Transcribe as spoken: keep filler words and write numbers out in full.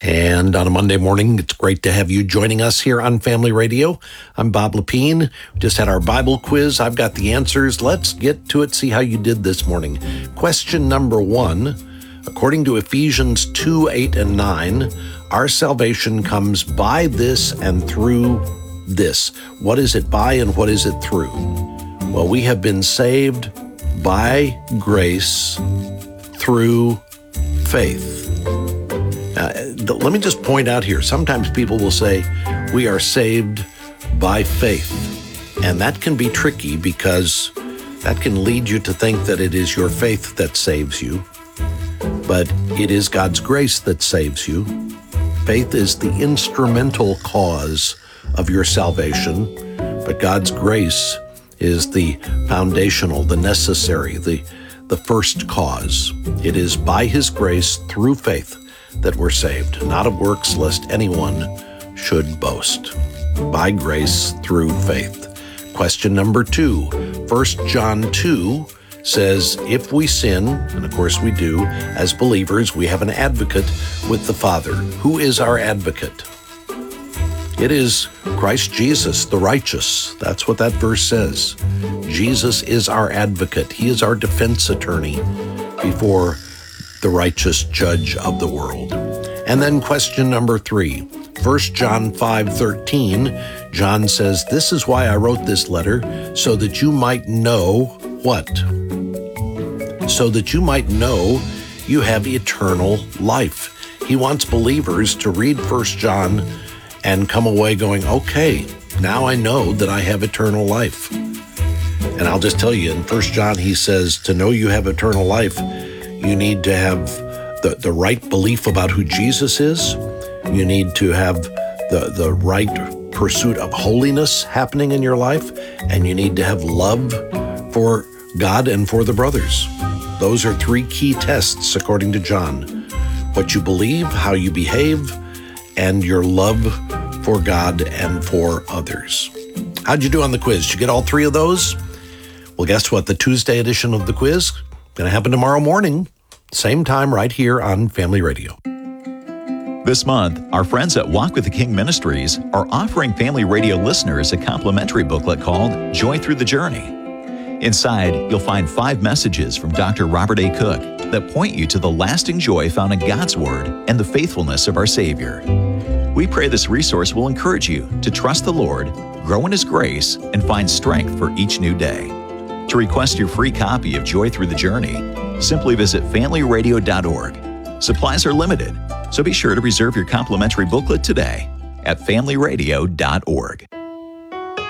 And on a Monday morning, it's great to have you joining us here on Family Radio. I'm Bob Lepine. We just had our Bible quiz. I've got the answers. Let's get to it, see how you did this morning. Question number one, according to Ephesians two, eight, and nine, our salvation comes by this and through this. What is it by and what is it through? Well, we have been saved by grace through faith. Uh, let me just point out here, sometimes people will say we are saved by faith, and that can be tricky because that can lead you to think that it is your faith that saves you, but it is God's grace that saves you. Faith is the instrumental cause of your salvation, but God's grace is the foundational, the necessary, the, the first cause. It is by His grace through faith that we're saved, not of works, lest anyone should boast. By grace through faith. Question number two, First John two says, if we sin, and of course we do, as believers, we have an advocate with the Father. Who is our advocate? It is Christ Jesus, the righteous. That's what that verse says. Jesus is our advocate. He is our defense attorney before the righteous judge of the world. And then question number three, First John five thirteen, John says, this is why I wrote this letter, so that you might know what? So that you might know you have eternal life. He wants believers to read First John and come away going, okay, now I know that I have eternal life. And I'll just tell you, in First John, he says, to know you have eternal life, you need to have the, the right belief about who Jesus is. You need to have the, the right pursuit of holiness happening in your life. And you need to have love for God and for the brothers. Those are three key tests, according to John. What you believe, how you behave, and your love for God and for others. How'd you do on the quiz? Did you get all three of those? Well, guess what? The Tuesday edition of the quiz going to happen tomorrow morning, same time right here on Family Radio. This month, our friends at Walk with the King Ministries are offering Family Radio listeners a complimentary booklet called Joy Through the Journey. Inside, you'll find five messages from Doctor Robert A. Cook that point you to the lasting joy found in God's Word and the faithfulness of our Savior. We pray this resource will encourage you to trust the Lord, grow in His grace, and find strength for each new day. To request your free copy of Joy Through the Journey, simply visit family radio dot org. Supplies are limited, so be sure to reserve your complimentary booklet today at family radio dot org.